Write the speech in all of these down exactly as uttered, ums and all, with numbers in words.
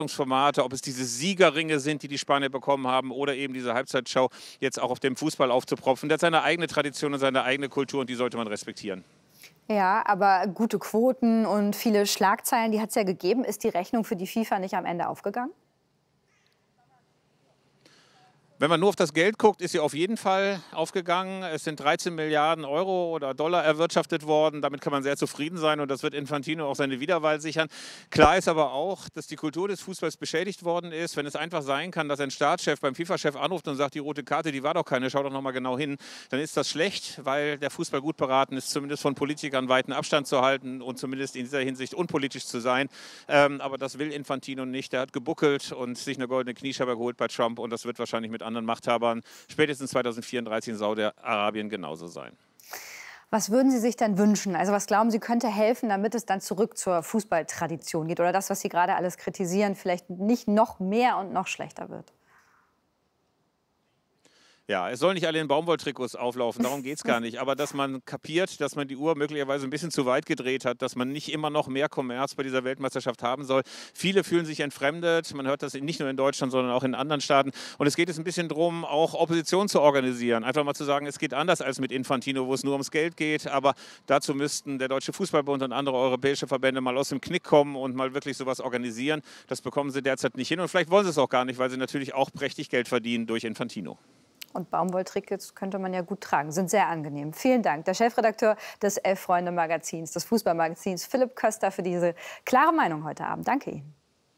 Formate, ob es diese Siegerringe sind, die die Spanier bekommen haben, oder eben diese Halbzeitshow jetzt auch auf dem Fußball aufzupropfen. Der hat seine eigene Tradition und seine eigene Kultur und die sollte man respektieren. Ja, aber gute Quoten und viele Schlagzeilen, die hat es ja gegeben. Ist die Rechnung für die FIFA nicht am Ende aufgegangen? Wenn man nur auf das Geld guckt, ist sie auf jeden Fall aufgegangen. Es sind dreizehn Milliarden Euro oder Dollar erwirtschaftet worden. Damit kann man sehr zufrieden sein und das wird Infantino auch seine Wiederwahl sichern. Klar ist aber auch, dass die Kultur des Fußballs beschädigt worden ist. Wenn es einfach sein kann, dass ein Staatschef beim FIFA-Chef anruft und sagt, die rote Karte, die war doch keine, schau doch noch mal genau hin, dann ist das schlecht, weil der Fußball gut beraten ist, zumindest von Politikern weiten Abstand zu halten und zumindest in dieser Hinsicht unpolitisch zu sein. Ähm, aber das will Infantino nicht. Der hat gebuckelt und sich eine goldene Kniescheibe geholt bei Trump und das wird wahrscheinlich mit anderen Machthabern spätestens zweitausendvierunddreißig in Saudi-Arabien genauso sein. Was würden Sie sich denn wünschen? Also was glauben Sie, könnte helfen, damit es dann zurück zur Fußballtradition geht? Oder das, was Sie gerade alles kritisieren, vielleicht nicht noch mehr und noch schlechter wird? Ja, es soll nicht alle in Baumwolltrikots auflaufen, darum geht es gar nicht. Aber dass man kapiert, dass man die Uhr möglicherweise ein bisschen zu weit gedreht hat, dass man nicht immer noch mehr Kommerz bei dieser Weltmeisterschaft haben soll. Viele fühlen sich entfremdet, man hört das nicht nur in Deutschland, sondern auch in anderen Staaten. Und es geht jetzt ein bisschen darum, auch Opposition zu organisieren. Einfach mal zu sagen, es geht anders als mit Infantino, wo es nur ums Geld geht. Aber dazu müssten der Deutsche Fußballbund und andere europäische Verbände mal aus dem Knick kommen und mal wirklich sowas organisieren. Das bekommen sie derzeit nicht hin und vielleicht wollen sie es auch gar nicht, weil sie natürlich auch prächtig Geld verdienen durch Infantino. Und Baumwolltrikots könnte man ja gut tragen, sind sehr angenehm. Vielen Dank, der Chefredakteur des Elf-Freunde-Magazins, des Fußballmagazins, Philipp Köster, für diese klare Meinung heute Abend. Danke Ihnen.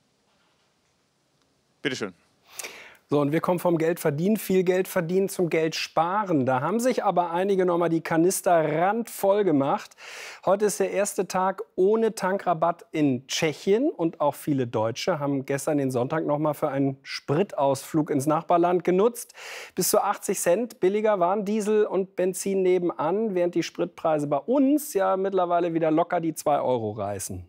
Bitte schön. So, und wir kommen vom Geld verdienen, viel Geld verdienen zum Geld sparen. Da haben sich aber einige noch mal die Kanister randvoll gemacht. Heute ist der erste Tag ohne Tankrabatt in Tschechien. Und auch viele Deutsche haben gestern den Sonntag noch mal für einen Spritausflug ins Nachbarland genutzt. Bis zu achtzig Cent billiger waren Diesel und Benzin nebenan, während die Spritpreise bei uns ja mittlerweile wieder locker die zwei Euro reißen.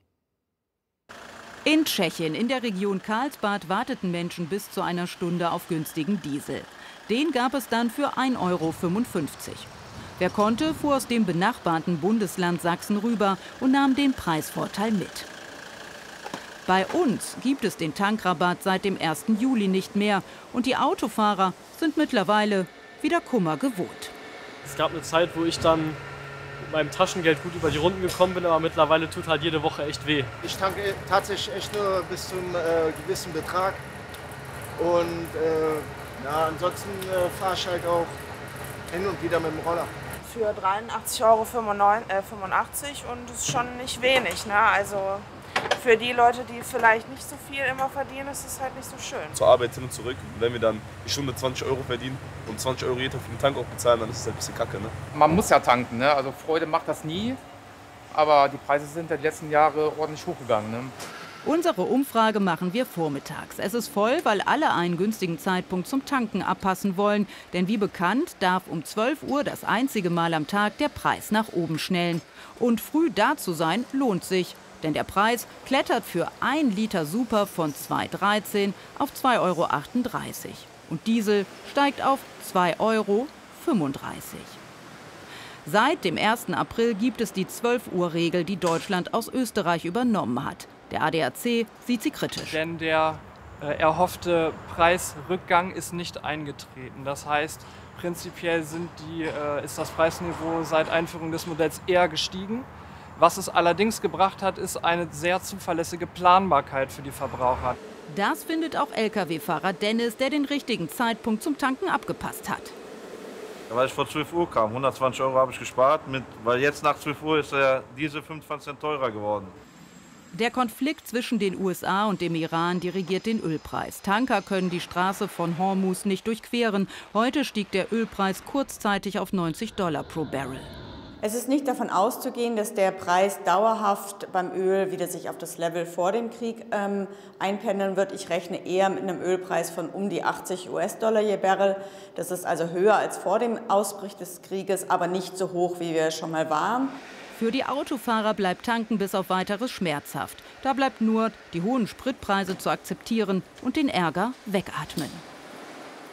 In Tschechien, in der Region Karlsbad, warteten Menschen bis zu einer Stunde auf günstigen Diesel. Den gab es dann für ein Euro fünfundfünfzig. Wer konnte, fuhr aus dem benachbarten Bundesland Sachsen rüber und nahm den Preisvorteil mit. Bei uns gibt es den Tankrabatt seit dem ersten Juli nicht mehr. Und die Autofahrer sind mittlerweile wieder Kummer gewohnt. Es gab eine Zeit, wo ich dann mit meinem Taschengeld gut über die Runden gekommen bin, aber mittlerweile tut halt jede Woche echt weh. Ich tanke tatsächlich echt nur bis zum äh, gewissen Betrag und äh, ja, ansonsten äh, fahre ich halt auch hin und wieder mit dem Roller. Für dreiundachtzig Euro fünfundachtzig und das ist schon nicht wenig, ne? Also für die Leute, die vielleicht nicht so viel immer verdienen, ist es halt nicht so schön. Zur Arbeit hin und zurück. Und wenn wir dann die Stunde zwanzig Euro verdienen und zwanzig Euro jeder für den Tank auch bezahlen, dann ist es halt ein bisschen kacke. Ne? Man muss ja tanken, ne? Also Freude macht das nie. Aber die Preise sind ja die letzten Jahre ordentlich hochgegangen. Ne? Unsere Umfrage machen wir vormittags. Es ist voll, weil alle einen günstigen Zeitpunkt zum Tanken abpassen wollen. Denn wie bekannt, darf um zwölf Uhr das einzige Mal am Tag der Preis nach oben schnellen. Und früh da zu sein, lohnt sich. Denn der Preis klettert für ein Liter Super von zwei Euro dreizehn auf zwei Euro achtunddreißig. Und Diesel steigt auf zwei Euro fünfunddreißig. Seit dem ersten April gibt es die zwölf Uhr Regel, die Deutschland aus Österreich übernommen hat. Der A D A C sieht sie kritisch. Denn der äh, erhoffte Preisrückgang ist nicht eingetreten. Das heißt, prinzipiell sind die, äh, ist das Preisniveau seit Einführung des Modells eher gestiegen. Was es allerdings gebracht hat, ist eine sehr zuverlässige Planbarkeit für die Verbraucher. Das findet auch L K W-Fahrer Dennis, der den richtigen Zeitpunkt zum Tanken abgepasst hat. Weil ich vor zwölf Uhr kam, hundertzwanzig Euro habe ich gespart, mit, weil jetzt nach zwölf Uhr ist der Diesel fünfundzwanzig Cent teurer geworden. Der Konflikt zwischen den U S A und dem Iran dirigiert den Ölpreis. Tanker können die Straße von Hormuz nicht durchqueren. Heute stieg der Ölpreis kurzzeitig auf neunzig Dollar pro Barrel. Es ist nicht davon auszugehen, dass der Preis dauerhaft beim Öl wieder sich auf das Level vor dem Krieg ähm, einpendeln wird. Ich rechne eher mit einem Ölpreis von um die achtzig US-Dollar je Barrel. Das ist also höher als vor dem Ausbruch des Krieges, aber nicht so hoch, wie wir schon mal waren. Für die Autofahrer bleibt Tanken bis auf Weiteres schmerzhaft. Da bleibt nur, die hohen Spritpreise zu akzeptieren und den Ärger wegatmen.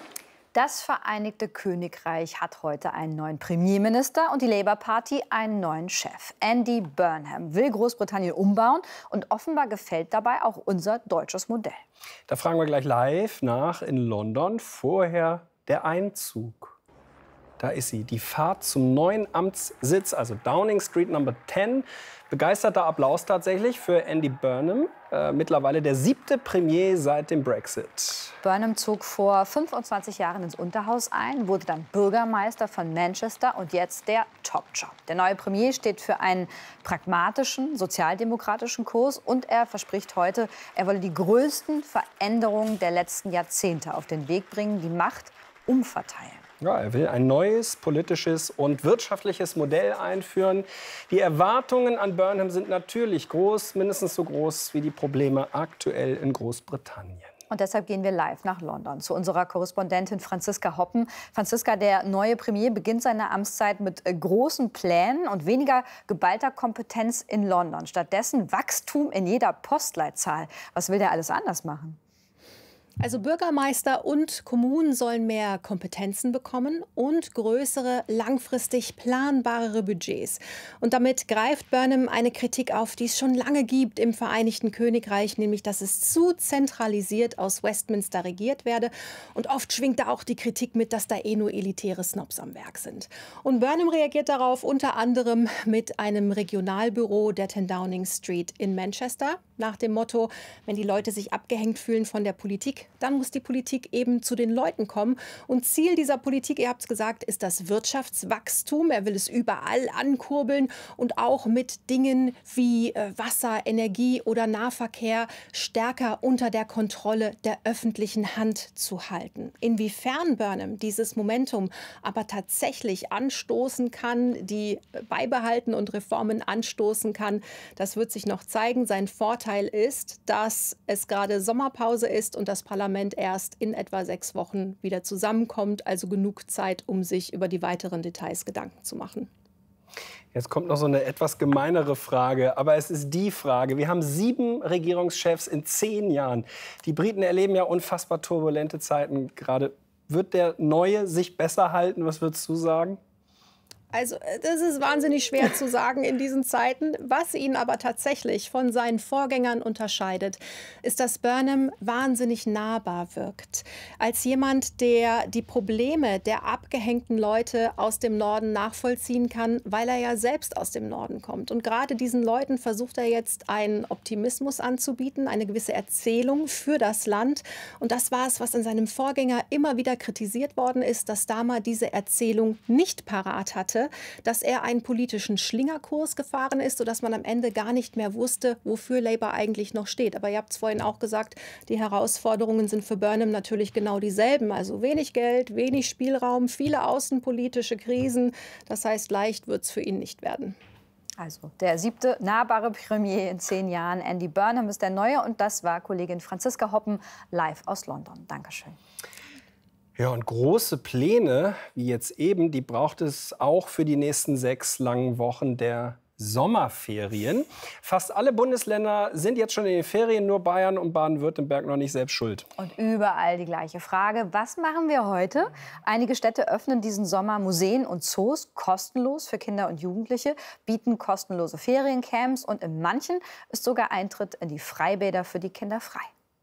Das Vereinigte Königreich hat heute einen neuen Premierminister und die Labour Party einen neuen Chef. Andy Burnham will Großbritannien umbauen und offenbar gefällt dabei auch unser deutsches Modell. Da fragen wir gleich live nach in London. Vorher der Einzug. Da ist sie, die Fahrt zum neuen Amtssitz, also Downing Street Number zehn. Begeisterter Applaus tatsächlich für Andy Burnham, äh, mittlerweile der siebte Premier seit dem Brexit. Burnham zog vor fünfundzwanzig Jahren ins Unterhaus ein, wurde dann Bürgermeister von Manchester und jetzt der Top-Job. Der neue Premier steht für einen pragmatischen, sozialdemokratischen Kurs und er verspricht heute, er wolle die größten Veränderungen der letzten Jahrzehnte auf den Weg bringen, die Macht umverteilen. Ja, er will ein neues politisches und wirtschaftliches Modell einführen. Die Erwartungen an Burnham sind natürlich groß, mindestens so groß wie die Probleme aktuell in Großbritannien. Und deshalb gehen wir live nach London zu unserer Korrespondentin Franziska Hoppen. Franziska, der neue Premier beginnt seine Amtszeit mit großen Plänen und weniger geballter Kompetenz in London. Stattdessen Wachstum in jeder Postleitzahl. Was will der alles anders machen? Also Bürgermeister und Kommunen sollen mehr Kompetenzen bekommen und größere, langfristig planbarere Budgets. Und damit greift Burnham eine Kritik auf, die es schon lange gibt im Vereinigten Königreich, nämlich dass es zu zentralisiert aus Westminster regiert werde. Und oft schwingt da auch die Kritik mit, dass da eh nur elitäre Snobs am Werk sind. Und Burnham reagiert darauf unter anderem mit einem Regionalbüro der zehn Downing Street in Manchester. Nach dem Motto, wenn die Leute sich abgehängt fühlen von der Politik, dann muss die Politik eben zu den Leuten kommen. Und Ziel dieser Politik, ihr habt es gesagt, ist das Wirtschaftswachstum. Er will es überall ankurbeln und auch mit Dingen wie Wasser, Energie oder Nahverkehr stärker unter der Kontrolle der öffentlichen Hand zu halten. Inwiefern Burnham dieses Momentum aber tatsächlich anstoßen kann, die beibehalten und Reformen anstoßen kann, das wird sich noch zeigen. Sein Vorteil ist, dass es gerade Sommerpause ist und das Parlament erst in etwa sechs Wochen wieder zusammenkommt. Also genug Zeit, um sich über die weiteren Details Gedanken zu machen. Jetzt kommt noch so eine etwas gemeinere Frage, aber es ist die Frage. Wir haben sieben Regierungschefs in zehn Jahren. Die Briten erleben ja unfassbar turbulente Zeiten gerade. Wird der Neue sich besser halten? Was würdest du sagen? Also das ist wahnsinnig schwer zu sagen in diesen Zeiten. Was ihn aber tatsächlich von seinen Vorgängern unterscheidet, ist, dass Burnham wahnsinnig nahbar wirkt. Als jemand, der die Probleme der abgehängten Leute aus dem Norden nachvollziehen kann, weil er ja selbst aus dem Norden kommt. Und gerade diesen Leuten versucht er jetzt einen Optimismus anzubieten, eine gewisse Erzählung für das Land. Und das war es, was in seinem Vorgänger immer wieder kritisiert worden ist, dass Starmer diese Erzählung nicht parat hatte, dass er einen politischen Schlingerkurs gefahren ist, sodass man am Ende gar nicht mehr wusste, wofür Labour eigentlich noch steht. Aber ihr habt es vorhin auch gesagt, die Herausforderungen sind für Burnham natürlich genau dieselben. Also wenig Geld, wenig Spielraum, viele außenpolitische Krisen. Das heißt, leicht wird es für ihn nicht werden. Also der siebte nahbare Premier in zehn Jahren. Andy Burnham ist der Neue und das war Kollegin Franziska Hoppen live aus London. Dankeschön. Ja, und große Pläne, wie jetzt eben, die braucht es auch für die nächsten sechs langen Wochen der Sommerferien. Fast alle Bundesländer sind jetzt schon in den Ferien, nur Bayern und Baden-Württemberg noch nicht selbst schuld. Und überall die gleiche Frage, was machen wir heute? Einige Städte öffnen diesen Sommer Museen und Zoos kostenlos für Kinder und Jugendliche, bieten kostenlose Feriencamps und in manchen ist sogar Eintritt in die Freibäder für die Kinder frei.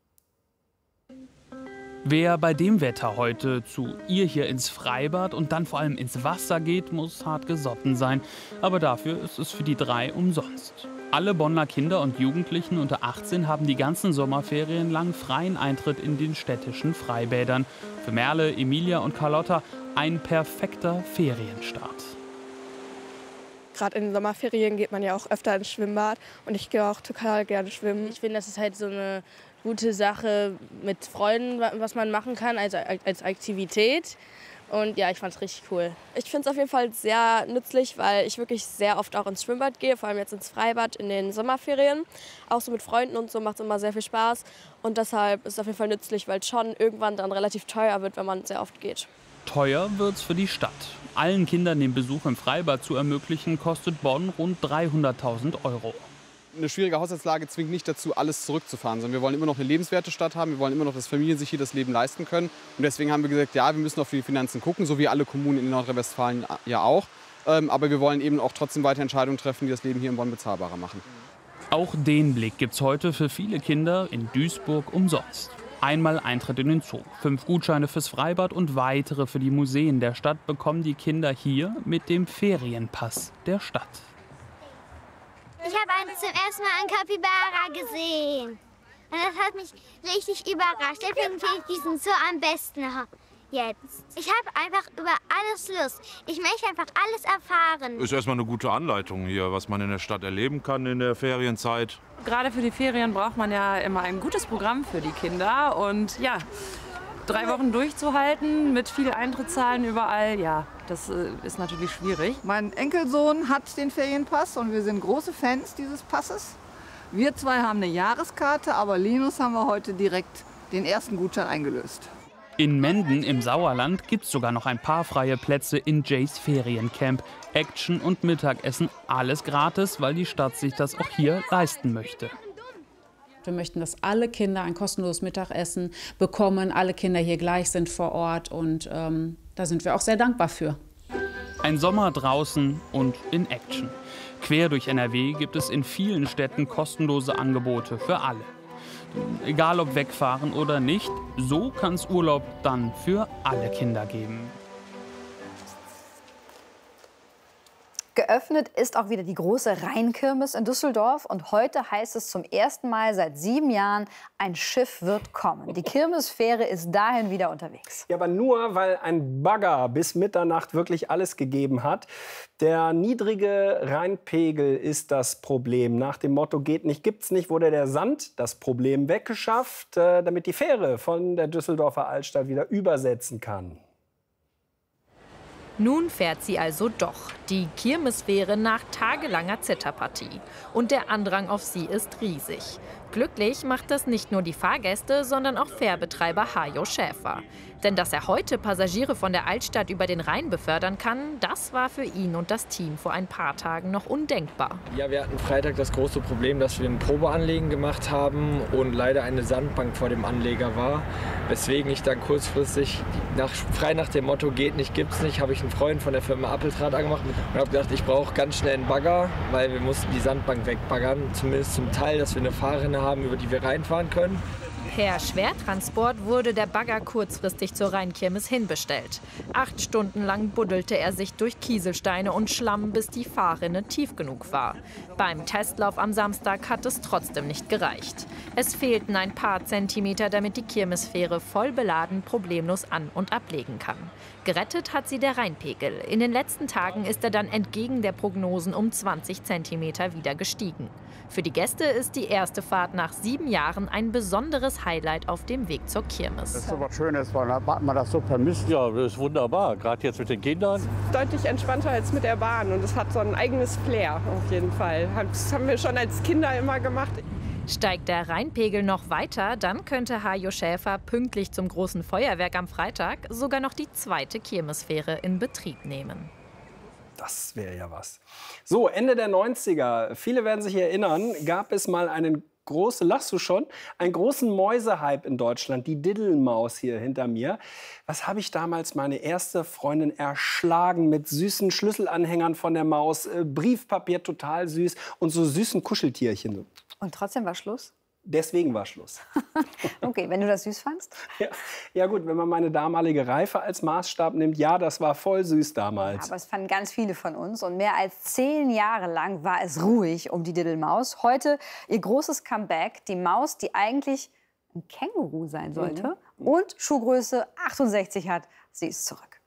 Wer bei dem Wetter heute zu ihr hier ins Freibad und dann vor allem ins Wasser geht, muss hart gesotten sein. Aber dafür ist es für die drei umsonst. Alle Bonner Kinder und Jugendlichen unter achtzehn haben die ganzen Sommerferien lang freien Eintritt in den städtischen Freibädern. Für Merle, Emilia und Carlotta ein perfekter Ferienstart. Gerade in den Sommerferien geht man ja auch öfter ins Schwimmbad und ich gehe auch total gerne schwimmen. Ich finde, das ist halt so eine gute Sache mit Freunden, was man machen kann, also als Aktivität. Und ja, ich fand es richtig cool. Ich finde es auf jeden Fall sehr nützlich, weil ich wirklich sehr oft auch ins Schwimmbad gehe, vor allem jetzt ins Freibad in den Sommerferien. Auch so mit Freunden und so macht es immer sehr viel Spaß. Und deshalb ist es auf jeden Fall nützlich, weil es schon irgendwann dann relativ teuer wird, wenn man sehr oft geht. Teuer wird's für die Stadt. Allen Kindern den Besuch im Freibad zu ermöglichen, kostet Bonn rund dreihunderttausend Euro. eine schwierige Haushaltslage zwingt nicht dazu, alles zurückzufahren, sondern wir wollen immer noch eine lebenswerte Stadt haben. Wir wollen immer noch, dass Familien sich hier das Leben leisten können. Und deswegen haben wir gesagt, ja, wir müssen auf die Finanzen gucken, so wie alle Kommunen in Nordrhein-Westfalen ja auch. Ähm, aber wir wollen eben auch trotzdem weiter Entscheidungen treffen, die das Leben hier in Bonn bezahlbarer machen. Auch den Blick gibt's heute für viele Kinder in Duisburg umsonst. Einmal Eintritt in den Zoo, fünf Gutscheine fürs Freibad und weitere für die Museen der Stadt bekommen die Kinder hier mit dem Ferienpass der Stadt. Ich habe zum ersten Mal einen Kapibara gesehen. Und das hat mich richtig überrascht. Deswegen finde ich diesen Zoo am besten jetzt. Ich habe einfach über alles Lust. Ich möchte einfach alles erfahren. Ist erstmal eine gute Anleitung hier, was man in der Stadt erleben kann in der Ferienzeit. Gerade für die Ferien braucht man ja immer ein gutes Programm für die Kinder. Und ja, drei Wochen durchzuhalten mit viel Eintrittszahlen überall, ja, das äh, ist natürlich schwierig. Mein Enkelsohn hat den Ferienpass und wir sind große Fans dieses Passes. Wir zwei haben eine Jahreskarte, aber Linus haben wir heute direkt den ersten Gutschein eingelöst. In Menden im Sauerland gibt es sogar noch ein paar freie Plätze in Jays Feriencamp. Action und Mittagessen, alles gratis, weil die Stadt sich das auch hier leisten möchte. Wir möchten, dass alle Kinder ein kostenloses Mittagessen bekommen, alle Kinder hier gleich sind vor Ort und ähm, da sind wir auch sehr dankbar für. Ein Sommer draußen und in Action. Quer durch N R W gibt es in vielen Städten kostenlose Angebote für alle. Egal ob wegfahren oder nicht, so kann es Urlaub dann für alle Kinder geben. Geöffnet ist auch wieder die große Rheinkirmes in Düsseldorf. Und heute heißt es zum ersten Mal seit sieben Jahren, ein Schiff wird kommen. Die Kirmesfähre ist dahin wieder unterwegs. Ja, aber nur, weil ein Bagger bis Mitternacht wirklich alles gegeben hat. Der niedrige Rheinpegel ist das Problem. Nach dem Motto geht nicht, gibt's nicht, wurde der Sand das Problem weggeschafft, äh, damit die Fähre von der Düsseldorfer Altstadt wieder übersetzen kann. Nun fährt sie also doch, die Kirmesfähre nach tagelanger Zitterpartie. Und der Andrang auf sie ist riesig. Glücklich macht das nicht nur die Fahrgäste, sondern auch Fährbetreiber Hajo Schäfer. Denn dass er heute Passagiere von der Altstadt über den Rhein befördern kann, das war für ihn und das Team vor ein paar Tagen noch undenkbar. Ja, wir hatten Freitag das große Problem, dass wir ein Probeanlegen gemacht haben und leider eine Sandbank vor dem Anleger war. Weswegen ich dann kurzfristig, nach, frei nach dem Motto geht nicht, gibt's nicht, habe ich einen Freund von der Firma Appeltrat angemacht und habe gedacht, ich brauche ganz schnell einen Bagger, weil wir mussten die Sandbank wegbaggern. Zumindest zum Teil, dass wir eine Fahrrinne haben, über die wir reinfahren können. Per Schwertransport wurde der Bagger kurzfristig zur Rheinkirmes hinbestellt. Acht Stunden lang buddelte er sich durch Kieselsteine und Schlamm, bis die Fahrrinne tief genug war. Beim Testlauf am Samstag hat es trotzdem nicht gereicht. Es fehlten ein paar Zentimeter, damit die Kirmesfähre voll beladen problemlos an- und ablegen kann. Gerettet hat sie der Rheinpegel. In den letzten Tagen ist er dann entgegen der Prognosen um zwanzig Zentimeter wieder gestiegen. Für die Gäste ist die erste Fahrt nach sieben Jahren ein besonderes Highlight auf dem Weg zur Kirmes. Das ist so was Schönes, weil hat man das so vermisst. Ja, das ist wunderbar, gerade jetzt mit den Kindern. Deutlich entspannter als mit der Bahn und es hat so ein eigenes Flair auf jeden Fall. Das haben wir schon als Kinder immer gemacht. Steigt der Rheinpegel noch weiter, dann könnte Hajo Schäfer pünktlich zum großen Feuerwerk am Freitag sogar noch die zweite Kirmesfähre in Betrieb nehmen. Das wäre ja was. So, Ende der neunziger, viele werden sich erinnern, gab es mal einen großen, lachst du schon, einen großen Mäusehype in Deutschland, die Diddelmaus hier hinter mir. Was habe ich damals meine erste Freundin erschlagen mit süßen Schlüsselanhängern von der Maus, äh, Briefpapier total süß und so süßen Kuscheltierchen. Und trotzdem war Schluss? Deswegen war Schluss. Okay, wenn du das süß fandst? Ja, ja gut, wenn man meine damalige Reife als Maßstab nimmt, ja, das war voll süß damals. Ja, aber es fanden ganz viele von uns. Und mehr als zehn Jahre lang war es ruhig um die Diddelmaus. Heute ihr großes Comeback, die Maus, die eigentlich ein Känguru sein sollte mhm. und Schuhgröße achtundsechzig hat, sie ist zurück.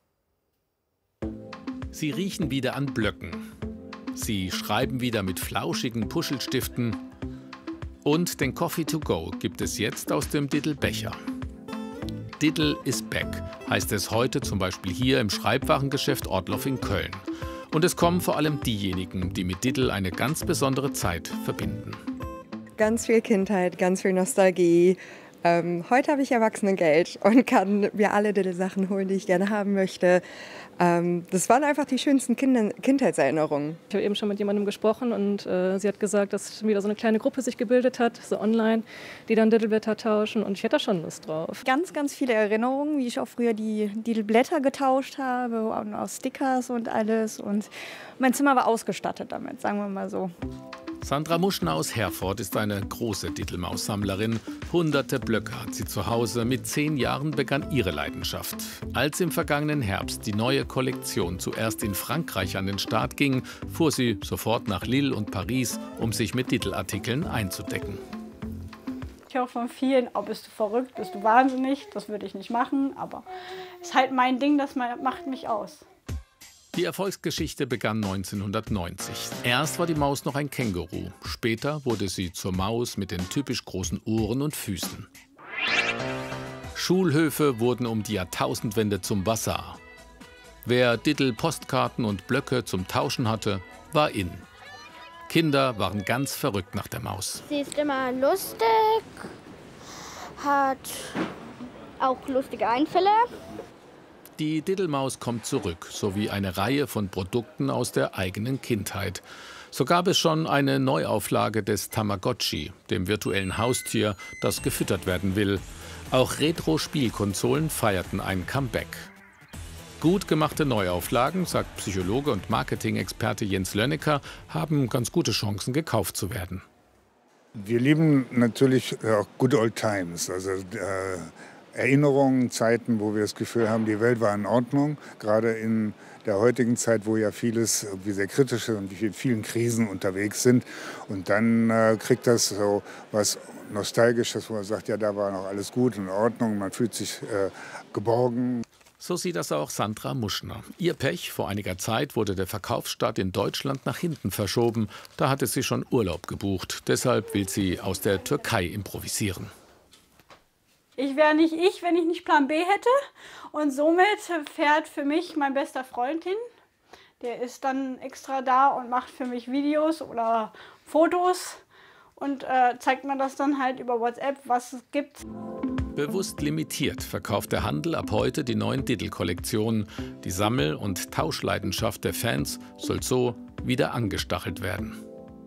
Sie riechen wieder an Blöcken. Sie schreiben wieder mit flauschigen Puschelstiften. Und den Coffee to go gibt es jetzt aus dem Diddle-Becher. Diddle is back, heißt es heute zum Beispiel hier im Schreibwarengeschäft Ortloff in Köln. Und es kommen vor allem diejenigen, die mit Diddle eine ganz besondere Zeit verbinden. Ganz viel Kindheit, ganz viel Nostalgie Ähm, heute habe ich Erwachsenengeld und kann mir alle Diddle-Sachen holen, die ich gerne haben möchte. Ähm, das waren einfach die schönsten Kinder Kindheitserinnerungen. Ich habe eben schon mit jemandem gesprochen und äh, sie hat gesagt, dass wieder so eine kleine Gruppe sich gebildet hat, so online, die dann Diddleblätter tauschen und ich hätte da schon Lust drauf. Ganz, ganz viele Erinnerungen, wie ich auch früher die Diddleblätter getauscht habe, aus Stickers und alles, und mein Zimmer war ausgestattet damit, sagen wir mal so. Sandra Muschner aus Herford ist eine große Diddlemaus-Sammlerin. Hunderte Blöcke hat sie zu Hause. Mit zehn Jahren begann ihre Leidenschaft. Als im vergangenen Herbst die neue Kollektion zuerst in Frankreich an den Start ging, fuhr sie sofort nach Lille und Paris, um sich mit Diddle-Artikeln einzudecken. Ich höre von vielen, oh, bist du verrückt, bist du wahnsinnig, das würde ich nicht machen, aber es ist halt mein Ding, das macht mich aus. Die Erfolgsgeschichte begann neunzehnhundertneunzig. Erst war die Maus noch ein Känguru. Später wurde sie zur Maus mit den typisch großen Ohren und Füßen. Schulhöfe wurden um die Jahrtausendwende zum Bazar. Wer Diddle-Postkarten und Blöcke zum Tauschen hatte, war in. Kinder waren ganz verrückt nach der Maus. Sie ist immer lustig, hat auch lustige Einfälle. Die Diddlemaus kommt zurück, sowie eine Reihe von Produkten aus der eigenen Kindheit. So gab es schon eine Neuauflage des Tamagotchi, dem virtuellen Haustier, das gefüttert werden will. Auch Retro-Spielkonsolen feierten ein Comeback. Gut gemachte Neuauflagen, sagt Psychologe und Marketing-Experte Jens Lönnecker, haben ganz gute Chancen, gekauft zu werden. Wir lieben natürlich auch Good Old Times, also äh Erinnerungen, Zeiten, wo wir das Gefühl haben, die Welt war in Ordnung. Gerade in der heutigen Zeit, wo ja vieles irgendwie sehr kritisch ist und wir in vielen Krisen unterwegs sind. Und dann äh, kriegt das so was Nostalgisches, wo man sagt, ja, da war noch alles gut und in Ordnung. Man fühlt sich äh, geborgen. So sieht das auch Sandra Muschner. Ihr Pech, vor einiger Zeit wurde der Verkaufsstart in Deutschland nach hinten verschoben. Da hatte sie schon Urlaub gebucht. Deshalb will sie aus der Türkei improvisieren. Ich wäre nicht ich, wenn ich nicht Plan B hätte. Und somit fährt für mich mein bester Freund hin. Der ist dann extra da und macht für mich Videos oder Fotos und äh, zeigt mir das dann halt über WhatsApp, was es gibt. Bewusst limitiert verkauft der Handel ab heute die neuen Diddle-Kollektionen. Die Sammel- und Tauschleidenschaft der Fans soll so wieder angestachelt werden.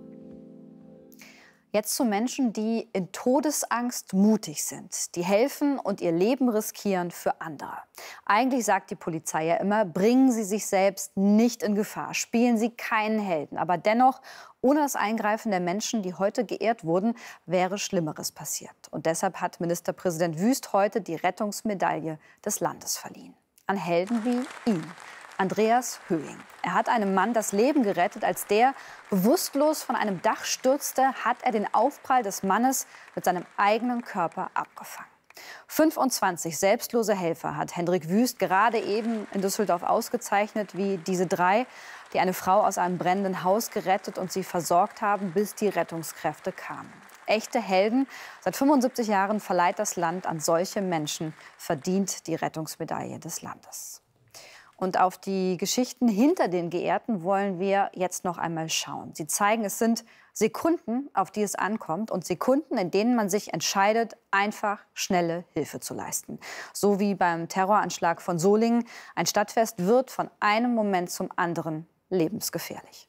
Jetzt zu Menschen, die in Todesangst mutig sind, die helfen und ihr Leben riskieren für andere. Eigentlich sagt die Polizei ja immer, bringen Sie sich selbst nicht in Gefahr, spielen Sie keinen Helden. Aber dennoch, ohne das Eingreifen der Menschen, die heute geehrt wurden, wäre Schlimmeres passiert. Und deshalb hat Ministerpräsident Wüst heute die Rettungsmedaille des Landes verliehen. An Helden wie ihn. Andreas Höing. Er hat einem Mann das Leben gerettet. Als der bewusstlos von einem Dach stürzte, hat er den Aufprall des Mannes mit seinem eigenen Körper abgefangen. fünfundzwanzig selbstlose Helfer hat Hendrik Wüst gerade eben in Düsseldorf ausgezeichnet, wie diese drei, die eine Frau aus einem brennenden Haus gerettet und sie versorgt haben, bis die Rettungskräfte kamen. Echte Helden. Seit fünfundsiebzig Jahren verleiht das Land an solche Menschen, verdient die Rettungsmedaille des Landes. Und auf die Geschichten hinter den Geehrten wollen wir jetzt noch einmal schauen. Sie zeigen, es sind Sekunden, auf die es ankommt, und Sekunden, in denen man sich entscheidet, einfach schnelle Hilfe zu leisten. So wie beim Terroranschlag von Solingen. Ein Stadtfest wird von einem Moment zum anderen lebensgefährlich.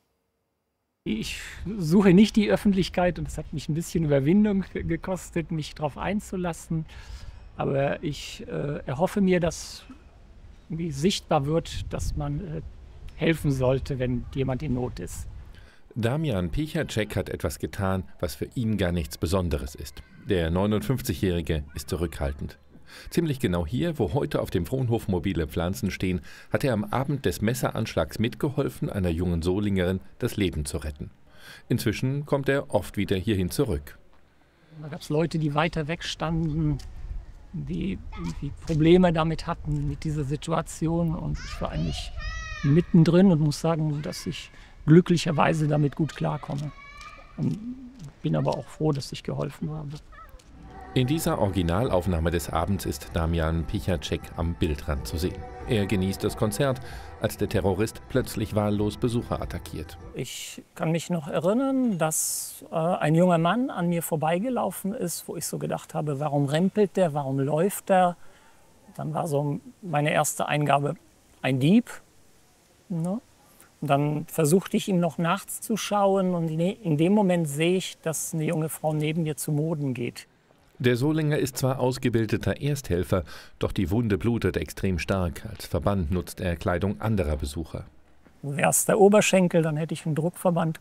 Ich suche nicht die Öffentlichkeit und es hat mich ein bisschen Überwindung gekostet, mich darauf einzulassen. Aber ich äh, erhoffe mir, dass wie sichtbar wird, dass man äh, helfen sollte, wenn jemand in Not ist. Damian Pichacek hat etwas getan, was für ihn gar nichts Besonderes ist. Der neunundfünfzigjährige ist zurückhaltend. Ziemlich genau hier, wo heute auf dem Fronhof mobile Pflanzen stehen, hat er am Abend des Messeranschlags mitgeholfen, einer jungen Solingerin das Leben zu retten. Inzwischen kommt er oft wieder hierhin zurück. Da gab es Leute, die weiter weg standen, die irgendwie Probleme damit hatten, mit dieser Situation. Und ich war eigentlich mittendrin und muss sagen, dass ich glücklicherweise damit gut klarkomme. Und bin aber auch froh, dass ich geholfen habe. In dieser Originalaufnahme des Abends ist Damian Pichacek am Bildrand zu sehen. Er genießt das Konzert, als der Terrorist plötzlich wahllos Besucher attackiert. Ich kann mich noch erinnern, dass äh, ein junger Mann an mir vorbeigelaufen ist, wo ich so gedacht habe, warum rempelt der, warum läuft der? Dann war so meine erste Eingabe, ein Dieb. Ne? Und dann versuchte ich ihm noch nachzuschauen und in dem Moment sehe ich, dass eine junge Frau neben mir zu Boden geht. Der Solinger ist zwar ausgebildeter Ersthelfer, doch die Wunde blutet extrem stark. Als Verband nutzt er Kleidung anderer Besucher. Wäre es der Oberschenkel, dann hätte ich einen Druckverband